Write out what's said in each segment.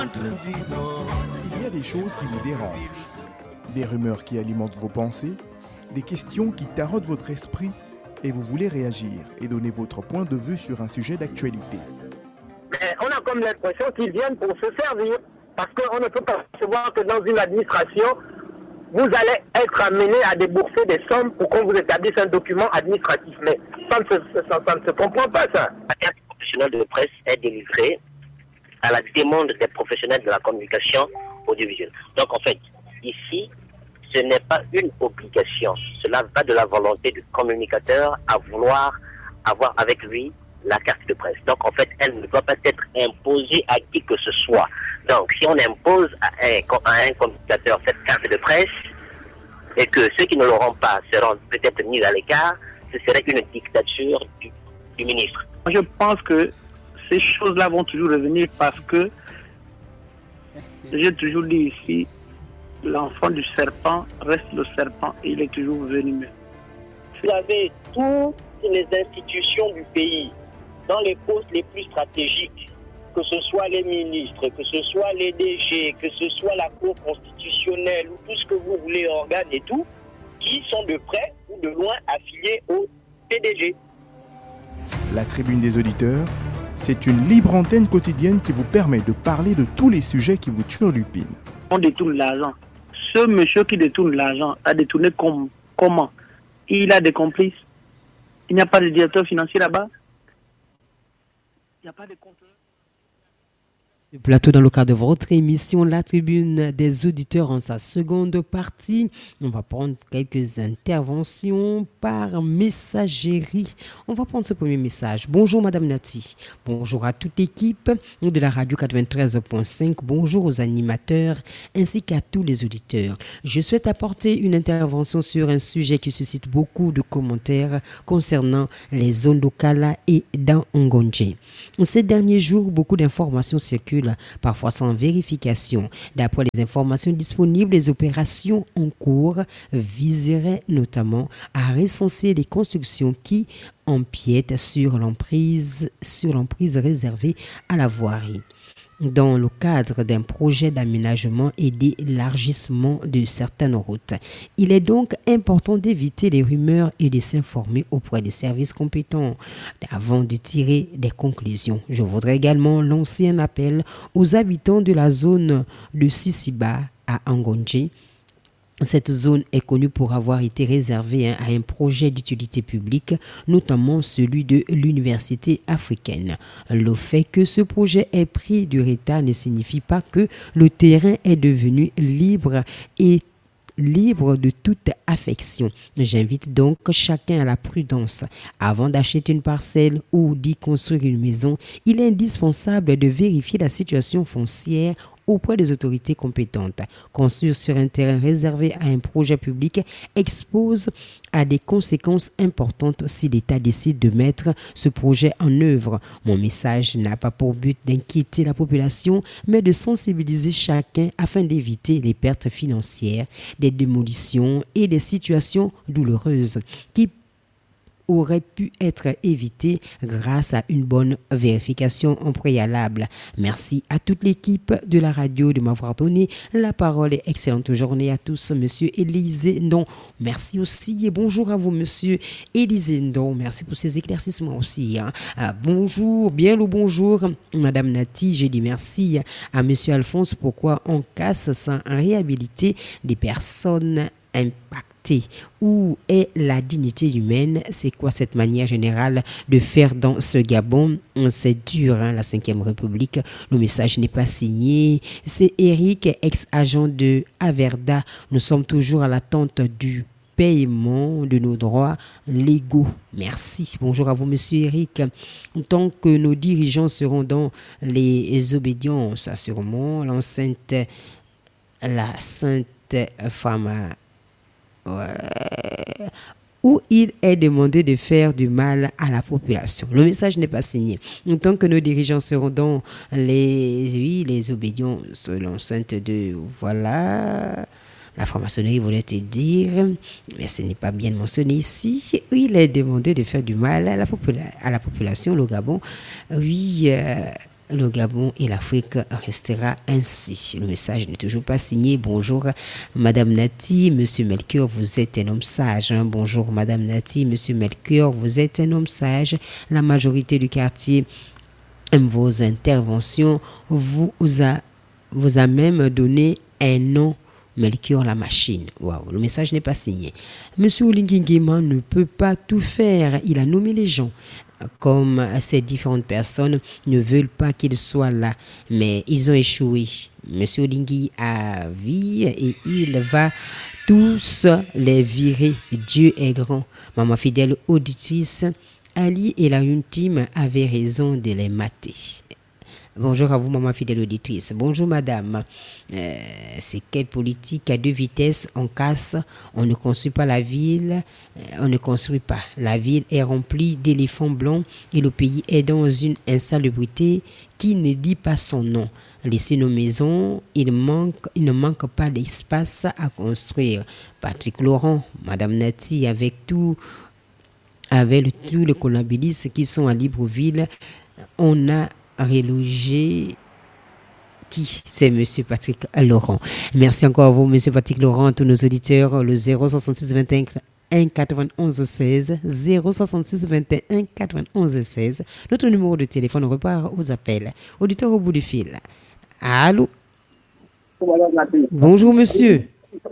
Il y a des choses qui vous dérangent, des rumeurs qui alimentent vos pensées, des questions qui taraudent votre esprit et vous voulez réagir et donner votre point de vue sur un sujet d'actualité. Mais on a comme l'impression qu'ils viennent pour se servir, parce qu'on ne peut pas percevoir que dans une administration, vous allez être amené à débourser des sommes pour qu'on vous établisse un document administratif. Mais ça ne se comprend pas, ça. La carte professionnelle de presse est délivrée à la demande des professionnels de la communication audiovisuelle. Donc en fait, ici, ce n'est pas une obligation. Cela va de la volonté du communicateur à vouloir avoir avec lui la carte de presse. Donc en fait, elle ne doit pas être imposée à qui que ce soit. Donc si on impose à un communicateur cette carte de presse et que ceux qui ne l'auront pas seront peut-être mis à l'écart, ce serait une dictature du ministre. Je pense que ces choses-là vont toujours revenir parce que, j'ai toujours dit ici, l'enfant du serpent reste le serpent et il est toujours venimeux. Vous avez toutes les institutions du pays, dans les postes les plus stratégiques, que ce soit les ministres, que ce soit les DG, que ce soit la Cour constitutionnelle ou tout ce que vous voulez, organes et tout, qui sont de près ou de loin affiliés au PDG. La Tribune des auditeurs, c'est une libre antenne quotidienne qui vous permet de parler de tous les sujets qui vous turlupinent. On détourne l'argent. Ce monsieur qui détourne l'argent a détourné comment? Il a des complices. Il n'y a pas de directeur financier là-bas. Il n'y a pas de compteur. Le plateau dans le cadre de votre émission La Tribune des auditeurs en sa seconde partie. On va prendre quelques interventions par messagerie. On va prendre ce premier message. Bonjour Madame Nati. Bonjour à toute l'équipe de la radio 93.5. Bonjour aux animateurs ainsi qu'à tous les auditeurs. Je souhaite apporter une intervention sur un sujet qui suscite beaucoup de commentaires concernant les zones locales et dans Ngonje. Ces derniers jours, beaucoup d'informations circulent, parfois sans vérification. D'après les informations disponibles, les opérations en cours viseraient notamment à recenser les constructions qui empiètent sur l'emprise réservée à la voirie, dans le cadre d'un projet d'aménagement et d'élargissement de certaines routes. Il est donc important d'éviter les rumeurs et de s'informer auprès des services compétents avant de tirer des conclusions. Je voudrais également lancer un appel aux habitants de la zone de Sisiba à Ngonje. Cette zone est connue pour avoir été réservée à un projet d'utilité publique, notamment celui de l'université africaine. Le fait que ce projet ait pris du retard ne signifie pas que le terrain est devenu libre de toute affection. J'invite donc chacun à la prudence. Avant d'acheter une parcelle ou d'y construire une maison, il est indispensable de vérifier la situation foncière auprès des autorités compétentes. Construire sur un terrain réservé à un projet public expose à des conséquences importantes si l'État décide de mettre ce projet en œuvre. Mon message n'a pas pour but d'inquiéter la population, mais de sensibiliser chacun afin d'éviter les pertes financières, des démolitions et des situations douloureuses qui aurait pu être évité grâce à une bonne vérification en préalable. Merci à toute l'équipe de la radio de m'avoir donné la parole et excellente journée à tous. Monsieur Élisée Ndon, merci aussi et bonjour à vous Monsieur Élisée Ndon, merci pour ces éclaircissements aussi. Bonjour, bien le bonjour Madame Nati, j'ai dit merci à Monsieur Alphonse. Pourquoi on casse sans réhabiliter des personnes impactées? Où est la dignité humaine? C'est quoi cette manière générale de faire dans ce Gabon? C'est dur, la 5e République. Le message n'est pas signé. C'est Eric, ex-agent de Averda. Nous sommes toujours à l'attente du paiement de nos droits légaux. Merci. Bonjour à vous, Monsieur Eric. Tant que nos dirigeants seront dans les obédiences, assurément, la sainte femme où il est demandé de faire du mal à la population. Le message n'est pas signé. Tant que nos dirigeants seront dans les obédients selon l'enceinte de la franc-maçonnerie voulait dire, mais ce n'est pas bien mentionné ici. Oui, il est demandé de faire du mal à la population, le Gabon. Oui, le Gabon et l'Afrique restera ainsi. Le message n'est toujours pas signé. Bonjour Madame Nati, Monsieur Melchior, vous êtes un homme sage. Bonjour Madame Nati, Monsieur Melchior, vous êtes un homme sage. La majorité du quartier aime vos interventions. Vous a même donné un nom. Melchior la machine. Waouh, le message n'est pas signé. Monsieur Olingingema ne peut pas tout faire. Il a nommé les gens. Comme ces différentes personnes ne veulent pas qu'il soit là, mais ils ont échoué. Monsieur Olingui a vie et il va tous les virer. Dieu est grand. Maman fidèle auditrice, Ali et la une team avaient raison de les mater. Bonjour à vous, maman fidèle auditrice. Bonjour, madame. C'est quelle politique à 2 vitesses? On casse, on ne construit pas la ville, on ne construit pas. La ville est remplie d'éléphants blancs et le pays est dans une insalubrité qui ne dit pas son nom. Laissez nos maisons, il ne manque pas d'espace à construire. Patrick Laurent, madame Nati, avec tous les collabilistes qui sont à Libreville, on a relogé qui? C'est Monsieur Patrick Laurent. Merci encore à vous, Monsieur Patrick Laurent, tous nos auditeurs. Le 066 21 91 16 066 21 91 16. Notre numéro de téléphone repart aux appels. Auditeur au bout du fil. Allô? Bonjour, monsieur.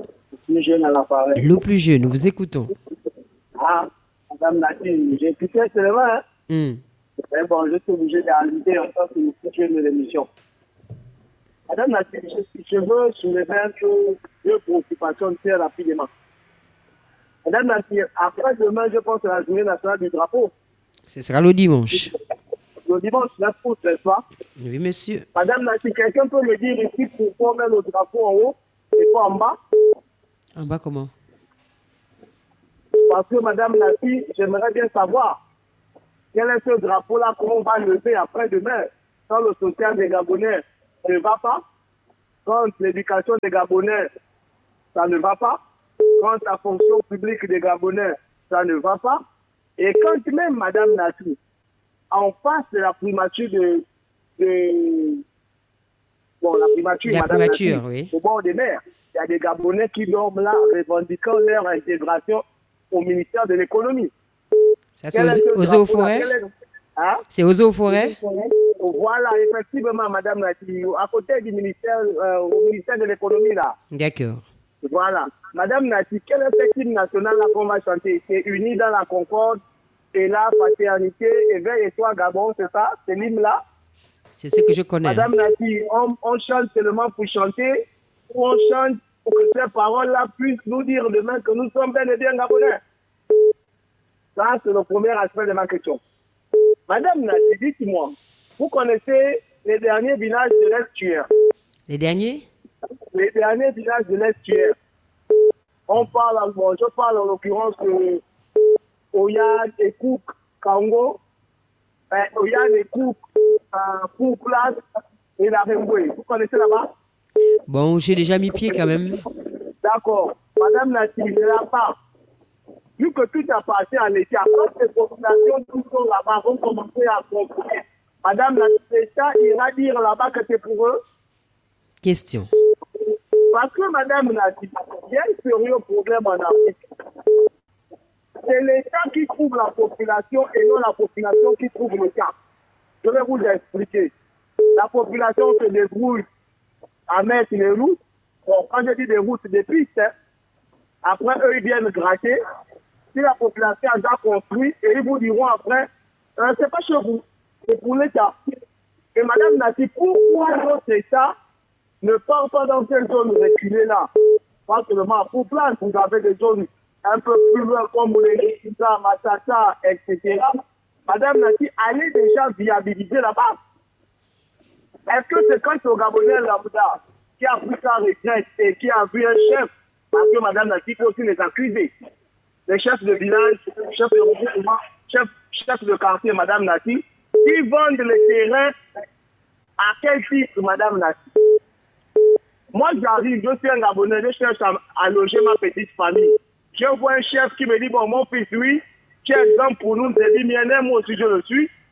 Le plus jeune, nous vous écoutons. Ah, madame Nati, j'ai écouté seulement. Mais bon, je suis obligé d'inviter en tant que jeune de l'émission. Madame Nati, je veux soulever deux préoccupations très rapidement. Madame Nati, après-demain, je pense à la journée nationale du drapeau. Ce sera le dimanche. Le dimanche 9 août, n'est-ce pas? Oui, monsieur. Madame Nati, quelqu'un peut me dire ici pourquoi on met le drapeau en haut et pas en bas? En bas comment? Parce que Madame Nati, j'aimerais bien savoir quel est ce drapeau-là qu'on va lever après-demain quand le social des Gabonais ne va pas, quand l'éducation des Gabonais, ça ne va pas, quand la fonction publique des Gabonais, ça ne va pas, et quand même Madame Nati, en face de la primature la primature, Madame Nati, oui. au bord des mers, il y a des Gabonais qui dorment là revendiquant leur intégration au ministère de l'économie. Ça, c'est aux eaux forêts? C'est aux eaux forêts? Voilà, effectivement, Madame Nati, à côté du ministère, au ministère de l'économie, là. D'accord. Voilà. Madame Nati, quel est cette hymne national là qu'on va chanter? C'est Unis dans la concorde et la fraternité, éveille et toi Gabon, c'est ça? C'est l'hymne là? C'est ce que je connais. Madame Nati, on chante seulement pour chanter ou on chante pour que ces paroles-là puissent nous dire demain que nous sommes bel et bien Gabonais? Ça, c'est le premier aspect de ma question. Madame Nati, dites-moi, vous connaissez les derniers villages de l'Est-Tuaire? Les derniers? Les derniers villages de l'Est-Tuaire. Je parle en l'occurrence de Oyad et Kouk, Kango, Oyad et Kouk, Kouklas et la Remboué. Vous connaissez là-bas? Bon, j'ai déjà mis pied quand même. D'accord. Madame Nati, de la part, vu que tout appartient à l'État, quand les populations qui sont là-bas vont commencer à comprendre, Madame Nati, l'État ira dire là-bas que c'est pour eux? Question. Parce que Madame Nati, il y a un sérieux problème en Afrique. C'est l'État qui trouve la population et non la population qui trouve l'État. Je vais vous expliquer. La population se débrouille à mettre les routes. Bon, quand je dis des routes, des pistes, après eux ils viennent gratter. Si la population a déjà construit, et ils vous diront après, c'est pas chez vous, c'est pour l'État. Et Madame Nati, pourquoi notre État ne part pas dans cette zone reculée là? Pas seulement pour Plante, vous avez des zones un peu plus loin comme les Rissa, Matata, etc. Madame Nati, allez déjà viabiliser là-bas. Est-ce que c'est quand le Gabonais lambda qui a pris sa retraite et qui a vu un chef, parce que Madame Nati peut aussi les accuser, les chefs de village, chefs de regroupement, chefs de quartier, Madame Nati, qui vendent les terrains à quel titre, Madame Nati? Moi, j'arrive, je suis un Gabonais, je cherche à loger ma petite famille. Je vois un chef qui me dit, bon, mon fils, oui, tu es exemple pour nous, c'est dit, moi aussi je le suis.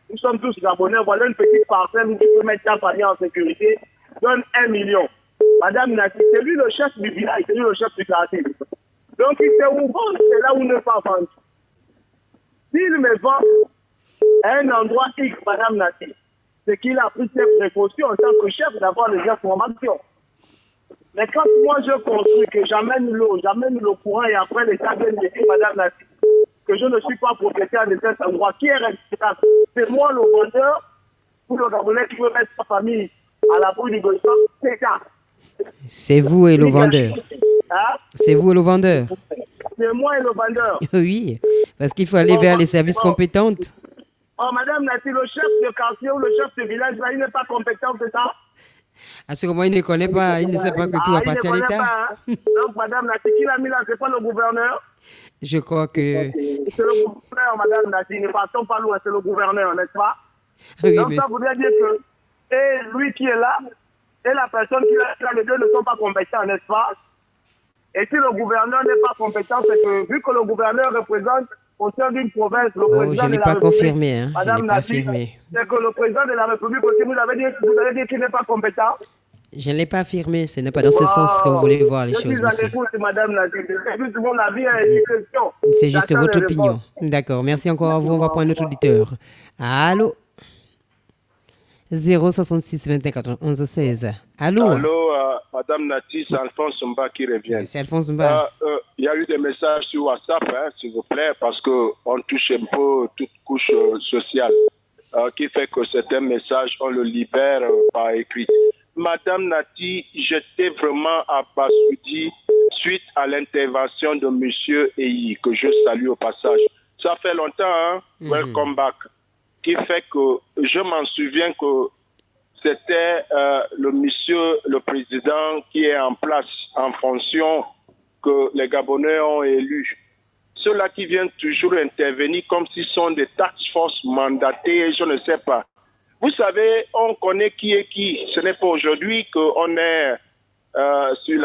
nous sommes tous Gabonais, voilà une petite parcelle où tu peux mettre ta famille en sécurité, donne 1 million. Madame Nati, c'est lui le chef du village, c'est lui le chef du quartier. Donc il sait où vendre, c'est là où ne pas vendre. S'il me vend à un endroit X, Madame Nati, c'est qu'il a pris ses précautions en tant que chef d'avoir les informations. Mais quand moi je construis, que j'amène l'eau, j'amène le courant et après l'État vient me dire, Madame Nati, que je ne suis pas propriétaire de cet endroit, qui est responsable? C'est moi le vendeur, ou le Gabonais qui veut mettre sa famille à l'abri du besoin, c'est ça. C'est vous et le vendeur. Hein? C'est vous et le vendeur. C'est moi et le vendeur. Oui, parce qu'il faut aller vers les services compétents. Oh, Madame Nati, le chef de quartier ou le chef de village, là, il n'est pas compétent, c'est ça? À ce moment, il ne connaît pas, il ne sait pas que tout appartient à l'État. Hein? Donc, Madame Nati, qui l'a mis là, c'est pas le gouverneur? Je crois que... C'est le gouverneur, Madame Nati, ne partons pas loin, c'est le gouverneur, n'est-ce pas? Oui, donc, mais... ça voudrait dire que et lui qui est là, et la personne qui est là, les deux ne sont pas compétents, n'est-ce pas? Et si le gouverneur n'est pas compétent, c'est que vu que le gouverneur représente au sein d'une province, le président je n'ai pas confirmé, hein. Madame Nati, c'est que le président de la République aussi, vous avez dit qu'il n'est pas compétent. Je ne l'ai pas affirmé, ce n'est pas dans ce sens que vous voulez voir les choses, monsieur. Madame Nati, c'est juste mon avis et une question. C'est juste votre opinion. D'accord, merci encore à vous. On va prendre notre auditeur. Allô? 066 24 11 16. Allô? Allô, Madame Nati, c'est Alphonse Mba qui revient. C'est Alphonse Mba. Il y a eu des messages sur WhatsApp, hein, s'il vous plaît, parce qu'on touche un peu toute couche sociale, qui fait que certains messages, on le libère par écrit. Madame Nati, j'étais vraiment abasourdi suite à l'intervention de Monsieur Eyi, que je salue au passage. Ça fait longtemps, hein? Welcome back. Qui fait que je m'en souviens que c'était le monsieur, le président qui est en place, en fonction que les Gabonais ont élu. Ceux-là qui viennent toujours intervenir comme s'ils sont des task force mandatés, je ne sais pas. Vous savez, on connaît qui est qui. Ce n'est pas aujourd'hui qu'on est sur